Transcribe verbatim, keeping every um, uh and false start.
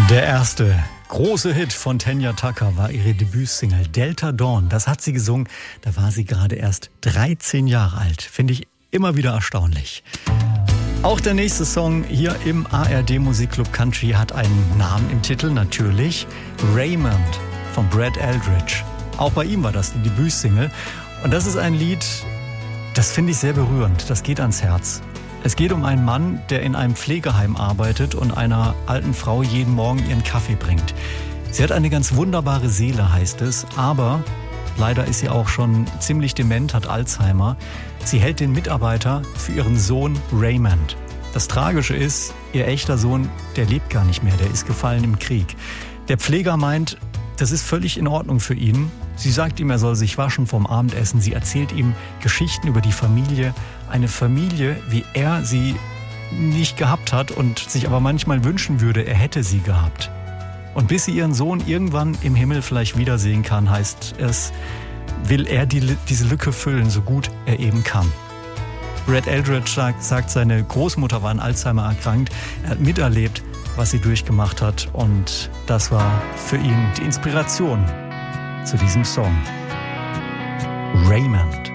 Der erste große Hit von Tanya Tucker war ihre Debütsingle Delta Dawn. Das hat sie gesungen, da war sie gerade erst dreizehn Jahre alt. Finde ich immer wieder erstaunlich. Auch der nächste Song hier im A R D Musikclub Country hat einen Namen im Titel, natürlich. Raymond von Brad Eldridge. Auch bei ihm war das die Debütsingle. Und das ist ein Lied, das finde ich sehr berührend. Das geht ans Herz. Es geht um einen Mann, der in einem Pflegeheim arbeitet und einer alten Frau jeden Morgen ihren Kaffee bringt. Sie hat eine ganz wunderbare Seele, heißt es, aber leider ist sie auch schon ziemlich dement, hat Alzheimer. Sie hält den Mitarbeiter für ihren Sohn Raymond. Das Tragische ist, ihr echter Sohn, der lebt gar nicht mehr, der ist gefallen im Krieg. Der Pfleger meint, das ist völlig in Ordnung für ihn. Sie sagt ihm, er soll sich waschen vorm Abendessen. Sie erzählt ihm Geschichten über die Familie. Eine Familie, wie er sie nicht gehabt hat und sich aber manchmal wünschen würde, er hätte sie gehabt. Und bis sie ihren Sohn irgendwann im Himmel vielleicht wiedersehen kann, heißt es, will er die, diese Lücke füllen, so gut er eben kann. Brad Eldridge sagt, sagt, seine Großmutter war an Alzheimer erkrankt. Er hat miterlebt, was sie durchgemacht hat. Und das war für ihn die Inspiration zu diesem Song. Raymond.